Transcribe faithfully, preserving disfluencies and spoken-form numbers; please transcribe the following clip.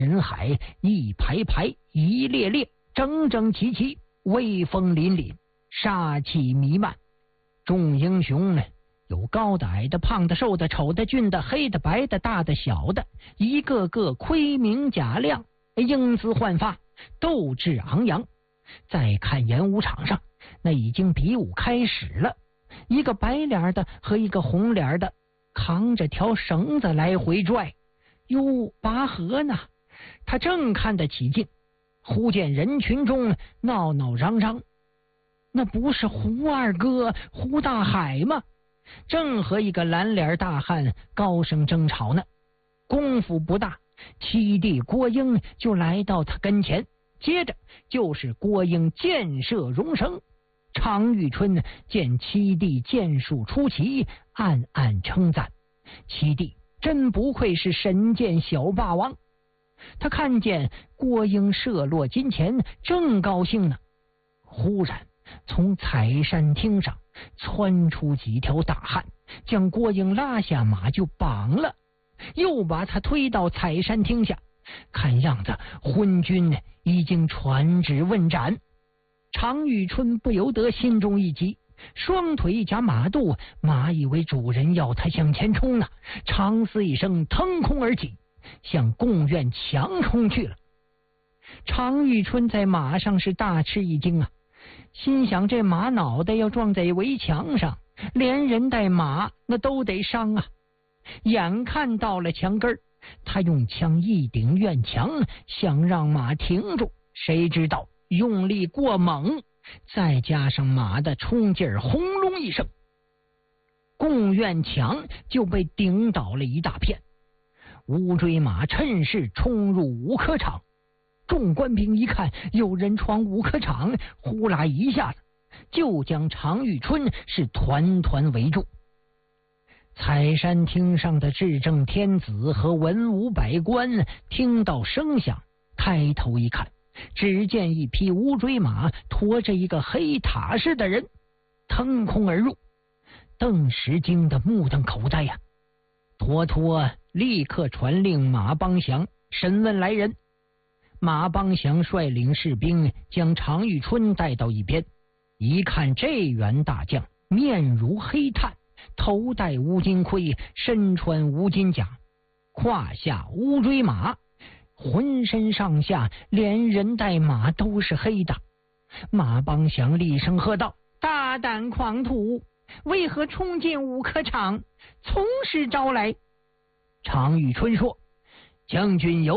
人海一排排，一列列，整整齐齐，威风凛凛，杀气弥漫。众英雄呢，有高的矮的，胖的瘦的，丑的俊的，黑的白的，大的小的，一个个盔明甲亮，英姿焕发，斗志昂扬。再看演武场上，那已经比武开始了，一个白脸的和一个红脸的扛着条绳子来回拽。哟，拔河呢！他正看得起劲，忽见人群中闹闹嚷嚷，那不是胡二哥胡大海吗？正和一个蓝脸大汉高声争吵呢。功夫不大，七弟郭英就来到他跟前，接着就是郭英箭射荣生。常遇春见七弟剑术出奇，暗暗称赞七弟真不愧是神剑小霸王。他看见郭英射落金钱，正高兴呢，忽然从采山厅上窜出几条大汉，将郭英拉下马就绑了，又把他推到采山厅下，看样子昏君已经传旨问斩。常遇春不由得心中一急，双腿一夹马肚，马以为主人要他向前冲呢，长嘶一声，腾空而起，向贡院墙冲去了。常遇春在马上是大吃一惊啊，心想这马脑袋要撞在围墙上，连人带马那都得伤啊。眼看到了墙根儿，他用枪一顶院墙，想让马停住，谁知道用力过猛，再加上马的冲劲儿，轰隆一声，贡院墙就被顶倒了一大片。乌骓马趁势冲入武科场，众官兵一看有人闯武科场，呼啦一下子就将常遇春是团团围住。采山厅上的至正天子和文武百官听到声响，抬头一看，只见一匹乌骓马驮着一个黑塔似的人腾空而入。邓时惊得目瞪口呆呀、啊！妥妥立刻传令马邦祥审问来人。马邦祥率领士兵将常遇春带到一边，一看这员大将面如黑炭，头戴乌金盔，身穿乌金甲，胯下乌骓马，浑身上下连人带马都是黑的。马邦祥厉声喝道：大胆狂徒，为何冲进武科场，从实招来？常遇春说：将军有